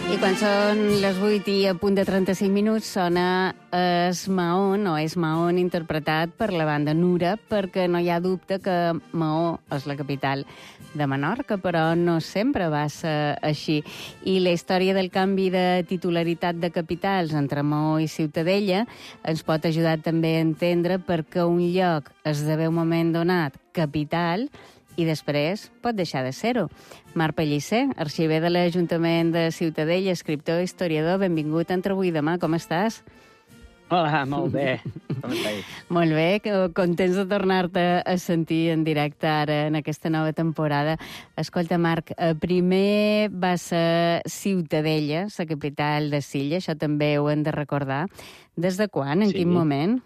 I quan són les 8 i a punt de 35 minuts sona Es Mahón, o És Mahón, interpretat per la banda Nura, perquè no hi ha dubte que Maó és la capital de Menorca, però no sempre va ser així. I la història del canvi de titularitat de capitals entre Maó i Ciutadella ens pot ajudar també a entendre per què un lloc esdevé un moment donat capital i després pot deixar de ser-ho. Marc Pellicer, arxiver de l'Ajuntament de Ciutadella, escriptor, historiador, benvingut a Entre avui i demà, com estàs? Hola, molt bé. Com estàs? Molt bé, contents de tornar-te a sentir en directe ara en aquesta nova temporada. Escolta, Marc, primer va ser Ciutadella, la capital de Silla, això també ho hem de recordar. Des de quan? En quin moment?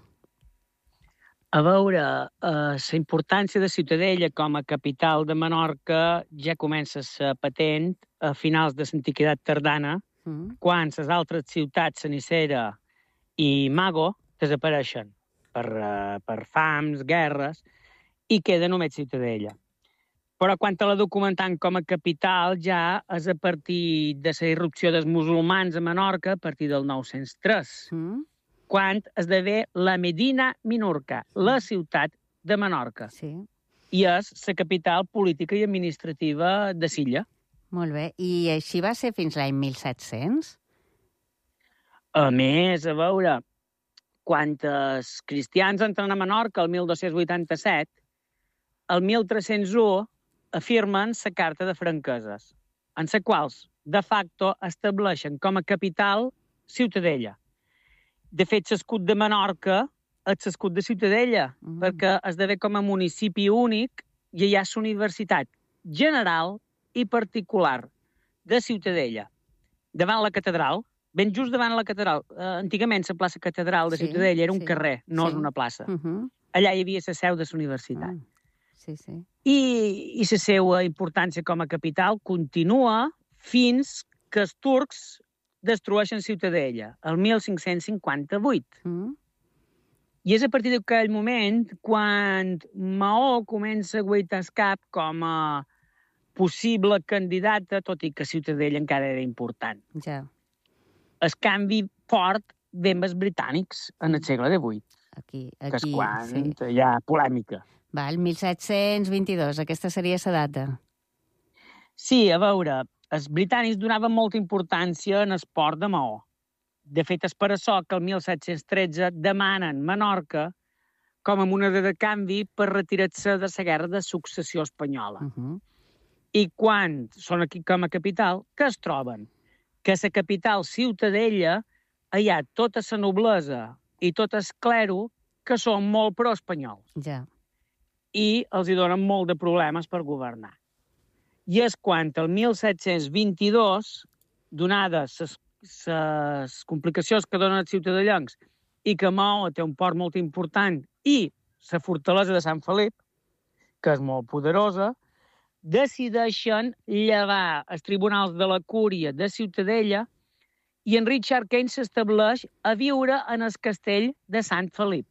A veure, la importància de Ciutadella com a capital de Menorca ja comença a ser patent a finals de l'Antiguitat tardana, quan les altres ciutats, Cenicera i Mago, desapareixen per fams, guerres, i queda només Ciutadella. Però quan te la documentant com a capital ja és a partir de la irrupció dels musulmans a Menorca a partir del 903. Quan esdevé la Medina Minorca, la ciutat de Menorca. Sí. I és la capital política i administrativa de Silla. Molt bé. I així va ser fins l'any 1700? A més, a veure, quan els cristians entren a Menorca el 1287, el 1301 afirmen la Carta de Franqueses, en la qual, de facto, estableixen com a capital Ciutadella. De fet, l'escut de Menorca és l'escut de Ciutadella, perquè esdevé com a municipi únic i hi ha la Universitat General i Particular de Ciutadella, davant la catedral, ben just davant la catedral. Antigament la plaça Catedral de Ciutadella era un carrer, no és una plaça. Allà hi havia la seu de la universitat. I la seva importància com a capital continua fins que els turcs destrueixen Ciutadella, el 1558. I és a partir d'aquell moment quan Maó comença a guaitar el cap com a possible candidata, tot i que Ciutadella encara era important. Ja. El canvi fort ve amb els britànics en el segle XVIII, que és quan hi ha polèmica. Val, 1722, aquesta seria la data. Sí, a veure, els britànics donaven molta importància en el port de Maó. De fet, és per això que el 1713 demanen Menorca com a moneda de canvi per retirar-se de la guerra de successió espanyola. I quan són aquí com a capital, què es troben? Que a la capital Ciutadella hi ha tota la noblesa i tot el clero que són molt pro-espanyols. Ja. I els hi donen molt de problemes per governar. I és quan el 1722, donades les complicacions que donen els ciutadellencs i que Maó té un port molt important i la fortalesa de Sant Felip, que és molt poderosa, decideixen llevar els tribunals de la Cúria de Ciutadella i en Richard Kane s'estableix a viure en el castell de Sant Felip.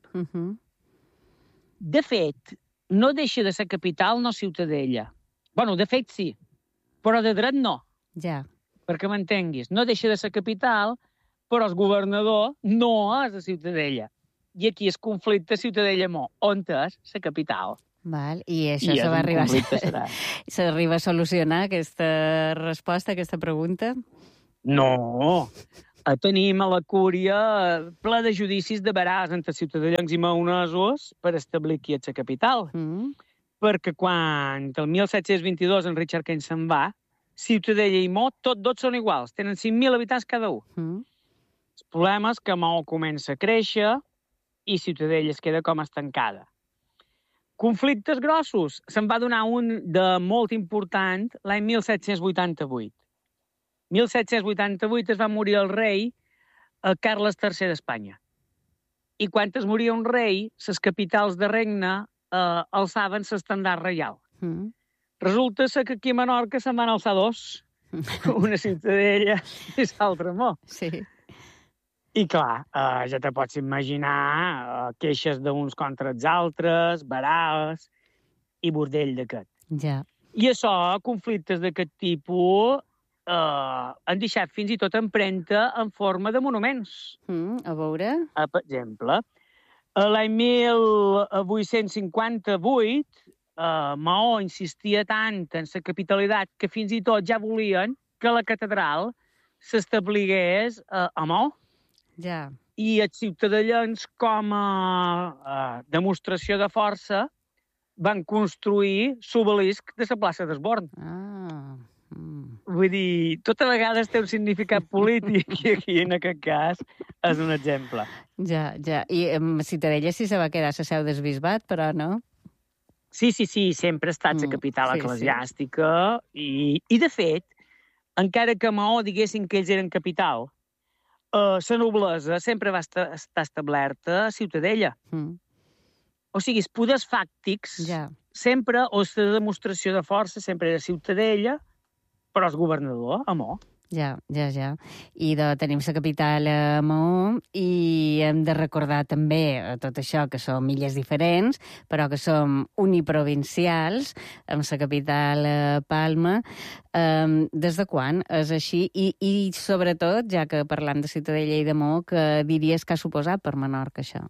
De fet, no deixa de ser capital, no Ciutadella. Bueno, de fet sí, però de dret no. Ja. Perquè m'entenguis, no deixa de ser capital, però el governador no és de Ciutadella. I aquí el conflicte Ciutadella-Mó, on és la capital. Val, i això s'arriba a solucionar, aquesta resposta, aquesta pregunta? No, tenim a la Cúria ple de judicis de veràs entre ciutadellencs i maonesos per establir qui és la capital. Perquè quan el 1722 en Richard Kane se'n va, Ciutadella i Maó, tots dos són iguals, tenen 5.000 habitants cada un. El problema és que Maó comença a créixer i Ciutadella es queda com estancada. Conflictes grossos. Se'n va donar un de molt important l'any 1788. 1788 es va morir el rei Carles III d'Espanya. I quan es moria un rei, les capitals de regne alçaven l'estendard reial. Resulta que aquí a Menorca se'n van alçar dos, una Ciutadella i l'altra Maó. Sí. I clar, ja te pots imaginar queixes d'uns contra els altres, barals i bordell d'aquest. Ja. I això, conflictes d'aquest tipus, han deixat fins i tot empremta en forma de monuments. A veure... Per exemple, l'any 1858, Maó insistia tant en la capitalitat que fins i tot ja volien que la catedral s'establigués a Maó. Ja. I els ciutadans, com a demostració de força, van construir l'obelisc de la plaça d'Esborn. Vull dir, tota vegades té un significat polític i aquí, en aquest cas, és un exemple. Ja. I Ciutadella sí se va quedar a la seu del bisbat, però no? Sí, sempre ha estat la capital eclesiàstica i, de fet, encara que a Maó diguessin que ells eren capital, la noblesa sempre va estar establerta a Ciutadella. O sigui, els poders fàctics sempre, o la demostració de força, sempre era Ciutadella, però el governador a Maó. Ja. I tenim la capital a Maó i hem de recordar també tot això, que som illes diferents, però que som uniprovincials, amb la capital a Palma. Des de quan és així? I sobretot, ja que parlam de Ciutadella i de Maó, que diries que ha suposat per Menorca això?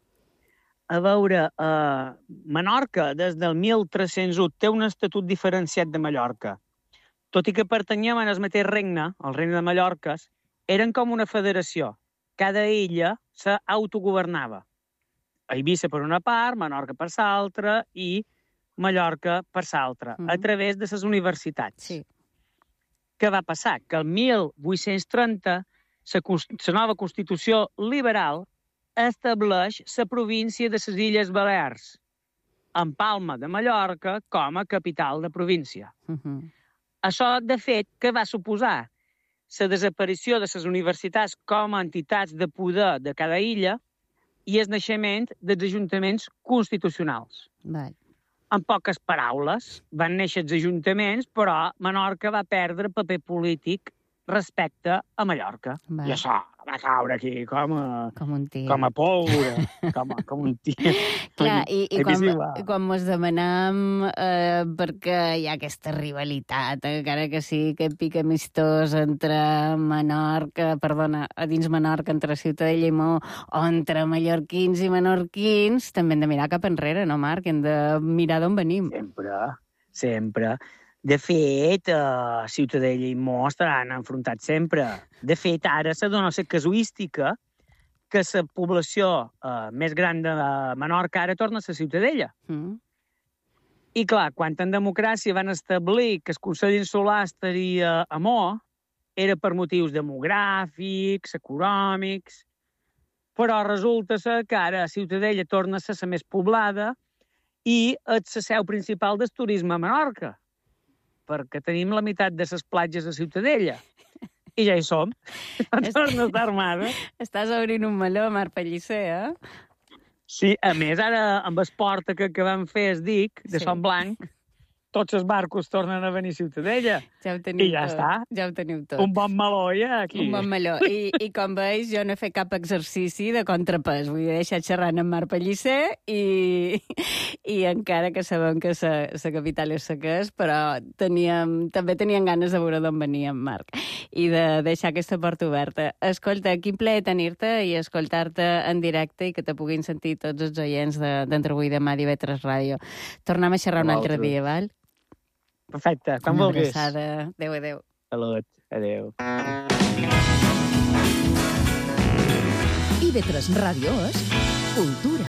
A veure, Menorca, des del 1301, té un estatut diferenciat de Mallorca. Tot i que pertanyem al mateix regne, el regne de Mallorca, eren com una federació. Cada illa s'autogovernava. Eivissa per una part, Menorca per l'altra i Mallorca per l'altra, a través de les universitats. Sí. Què va passar? Que el 1830 la nova Constitució liberal estableix la província de les Illes Balears, amb Palma de Mallorca com a capital de província. Això, de fet, què va suposar? La desaparició de les universitats com a entitats de poder de cada illa i el naixement dels ajuntaments constitucionals. En poques paraules, van néixer els ajuntaments, però Menorca va perdre paper polític respecte a Mallorca. I això va caure aquí com un tir. Com a pólvora, com un tir. Clar, i quan mos demanam perquè hi ha aquesta rivalitat, encara que sí que pic amistós entre a dins Menorca, entre Ciutadella i Maó, o entre mallorquins i menorquins, també hem de mirar cap enrere, no, Marc? Hem de mirar d'on venim. Sempre. De fet, Ciutadella i Maó estaran enfrontats sempre. De fet, ara se dona la casuística que la població més gran de Menorca ara torna a la Ciutadella. I clar, quan en democràcia van establir que el Consell Insular estaria a Maó, era per motius demogràfics, econòmics, però resulta que ara Ciutadella torna a ser la més poblada i és la seu principal del turisme a Menorca, perquè tenim la meitat de les platges a Ciutadella. I ja hi som. Torna a estar armada. Estàs obrint un meló, Marc Pellicer, Sí, a més, ara amb el port que vam fer, es dic, de Son Blanc, tots els barcos tornen a venir a Ciutadella. Ja ho teniu I ja tot. està. Ja ho teniu tot. Un bon meló, ja, aquí. Un bon meló. I com veus, jo no he fet cap exercici de contrapès. Vull dir, he deixat xerrant amb Marc Pellicer i encara que sabem que la capital és la que és, però també teníem ganes de veure d'on venia en Marc i de deixar aquesta porta oberta. Escolta, quin plaer tenir-te i escoltar-te en directe i que te puguin sentir tots els oients d'Entre avui i demà d'IV3 Ràdio. Tornem a xerrar un altre dia, val? Perfecte, quan vulguis. Una abraçada. Adéu. Salut, adéu. IV3 Ràdio és cultura.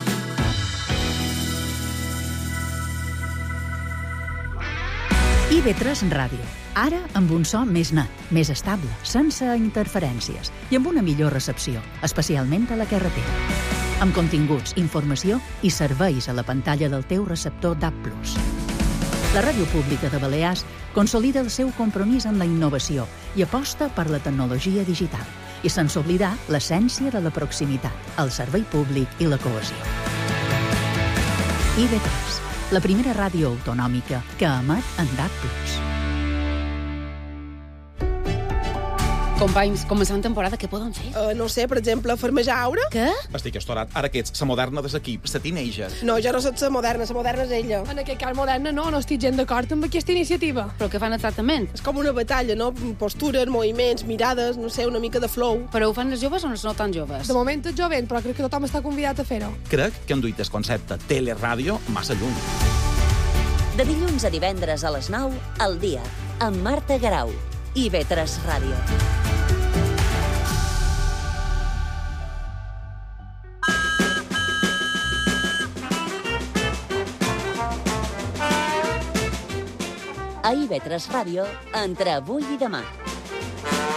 IV3 Ràdio. Ara amb un so més net, més estable, sense interferències i amb una millor recepció, especialment a la carretera. Amb continguts, informació i serveis a la pantalla del teu receptor DAB+. La Ràdio Pública de Balears consolida el seu compromís amb la innovació i aposta per la tecnologia digital, i sense oblidar l'essència de la proximitat, el servei públic i la cohesió. IV3, la primera ràdio autonòmica que emet en DAB+. Companys, començant temporada, què poden fer? No sé, per exemple, farmejaure? Què? Estic estorat. Ara que ets la moderna de l'equip, la teenager. No, jo no soc la moderna és ella. En aquest cas moderna no estic gens d'acord amb aquesta iniciativa. Però què fan exactament? És com una batalla, no? Postures, moviments, mirades, no sé, una mica de flow. Però ho fan els joves o no tan joves? De moment és jovent, però crec que tothom està convidat a fer-ho. Crec que han duit el concepte teleràdio massa lluny. De dilluns a divendres a les 9, al dia, amb Marta Garau i IB3 Ràdio. A IB3 Ràdio, entre avui i demà.